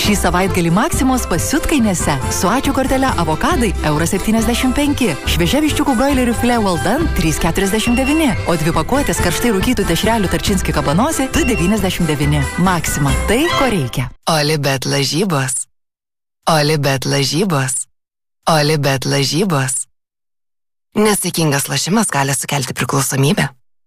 Šį savaitgalį Maksimos pasiutkainėse. Su ačiū kortele avokadai €75, šviežia viščiukų broilerių filė well done 3,49, o 2 pakuotės karštai rūkytų dešrelių Tarčinski kabanosi 2,99. Maksima. Tai, ko reikia. Olibet lažybos. Olibet lažybos. Olibet lažybos. Nesaikingas lošimas gali sukelti priklausomybę.